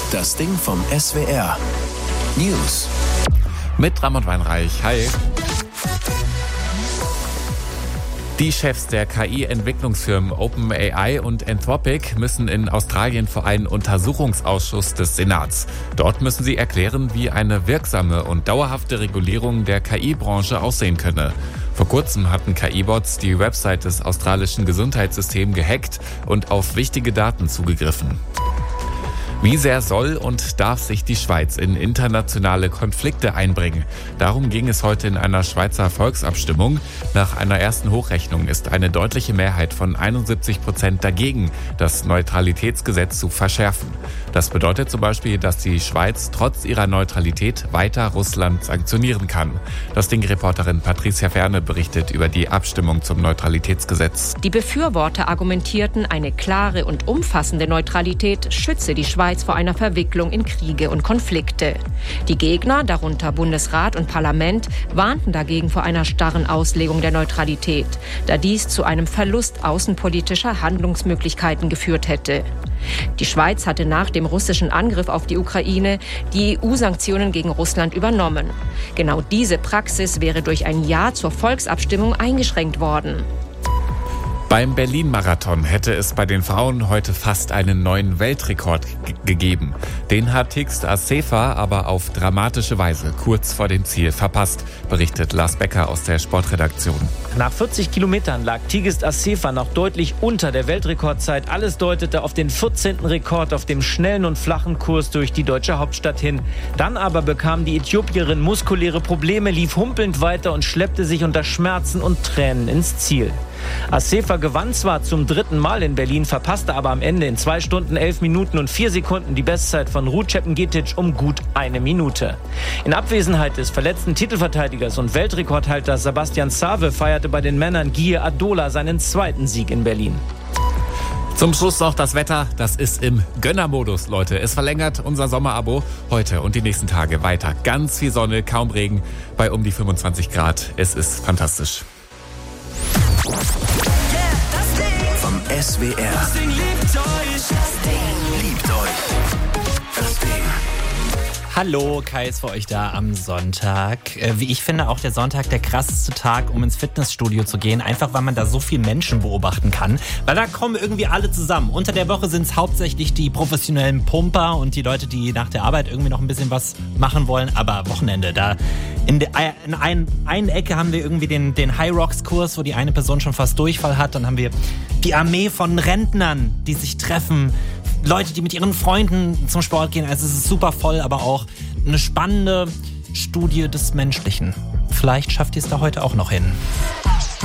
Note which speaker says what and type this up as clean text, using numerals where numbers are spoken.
Speaker 1: Das Ding vom SWR. News.
Speaker 2: Mit Ramon Weinreich. Hi. Die Chefs der KI-Entwicklungsfirmen OpenAI und Anthropic müssen in Australien vor einen Untersuchungsausschuss des Senats. Dort müssen sie erklären, wie eine wirksame und dauerhafte Regulierung der KI-Branche aussehen könne. Vor kurzem hatten KI-Bots die Website des australischen Gesundheitssystems gehackt und auf wichtige Daten zugegriffen. Wie sehr soll und darf sich die Schweiz in internationale Konflikte einbringen? Darum ging es heute in einer Schweizer Volksabstimmung. Nach einer ersten Hochrechnung ist eine deutliche Mehrheit von 71% dagegen, das Neutralitätsgesetz zu verschärfen. Das bedeutet zum Beispiel, dass die Schweiz trotz ihrer Neutralität weiter Russland sanktionieren kann. Das Ding-Reporterin Patricia Ferne berichtet über die Abstimmung zum Neutralitätsgesetz.
Speaker 3: Die Befürworter argumentierten, eine klare und umfassende Neutralität schütze die Schweiz vor einer Verwicklung in Kriege und Konflikte. Die Gegner, darunter Bundesrat und Parlament, warnten dagegen vor einer starren Auslegung der Neutralität, da dies zu einem Verlust außenpolitischer Handlungsmöglichkeiten geführt hätte. Die Schweiz hatte nach dem russischen Angriff auf die Ukraine die EU-Sanktionen gegen Russland übernommen. Genau diese Praxis wäre durch ein Ja zur Volksabstimmung eingeschränkt worden.
Speaker 2: Beim Berlin-Marathon hätte es bei den Frauen heute fast einen neuen Weltrekord gegeben. Den hat Tigst Assefa aber auf dramatische Weise kurz vor dem Ziel verpasst, berichtet Lars Becker aus der Sportredaktion.
Speaker 4: Nach 40 Kilometern lag Tigst Assefa noch deutlich unter der Weltrekordzeit. Alles deutete auf den 14. Rekord auf dem schnellen und flachen Kurs durch die deutsche Hauptstadt hin. Dann aber bekam die Äthiopierin muskuläre Probleme, lief humpelnd weiter und schleppte sich unter Schmerzen und Tränen ins Ziel. Assefa gewann zwar zum 3. Mal in Berlin, verpasste aber am Ende in 2 Stunden 11 Minuten und 4 Sekunden die Bestzeit von Ruud Čepengetic um gut 1 Minute. In Abwesenheit des verletzten Titelverteidigers und Weltrekordhalters Sebastian Save feierte bei den Männern Guy Adola seinen 2. Sieg in Berlin.
Speaker 2: Zum Schluss noch das Wetter. Das ist im Gönnermodus, Leute. Es verlängert unser Sommerabo heute und die nächsten Tage weiter. Ganz viel Sonne, kaum Regen, bei um die 25 Grad. Es ist fantastisch.
Speaker 1: Vom SWR. Das Ding liebt euch. Das Ding liebt euch. Das Ding.
Speaker 5: Hallo, Kai ist für euch da am Sonntag. Wie ich finde, auch der Sonntag der krasseste Tag, um ins Fitnessstudio zu gehen. Einfach, weil man da so viel Menschen beobachten kann. Weil da kommen irgendwie alle zusammen. Unter der Woche sind es hauptsächlich die professionellen Pumper und die Leute, die nach der Arbeit irgendwie noch ein bisschen was machen wollen. Aber Wochenende, da in einer Ecke haben wir irgendwie den High Rocks Kurs, wo die eine Person schon fast Durchfall hat. Dann haben wir die Armee von Rentnern, die sich treffen. Leute, die mit ihren Freunden zum Sport gehen. Also es ist super voll, aber auch eine spannende Studie des Menschlichen. Vielleicht schafft ihr es da heute auch noch hin.